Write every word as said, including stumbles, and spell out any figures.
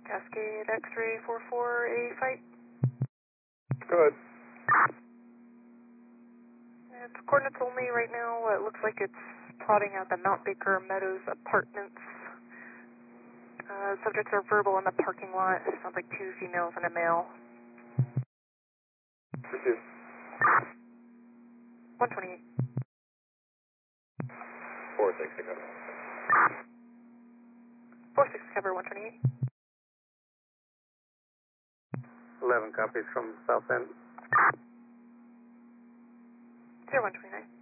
Cascade X-ray four four, a fight. Go ahead. It's coordinates only right now. It looks like it's plotting out the Mount Baker Meadows apartments. Uh, subjects are verbal in the parking lot. Sounds like two females and a male. Receive. one twenty-eight. four six to cover. four six cover, one twenty-eight. eleven copies from South End. zero one twenty-nine.